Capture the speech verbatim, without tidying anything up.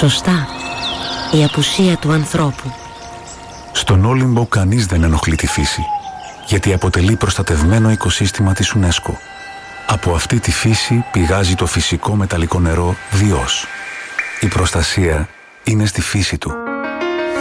Σωστά. Η απουσία του ανθρώπου. Στον Όλυμπο κανείς δεν ενοχλεί τη φύση, γιατί αποτελεί προστατευμένο οικοσύστημα της UNESCO. Από αυτή τη φύση πηγάζει το φυσικό μεταλλικό νερό Διός. Η προστασία είναι στη φύση του.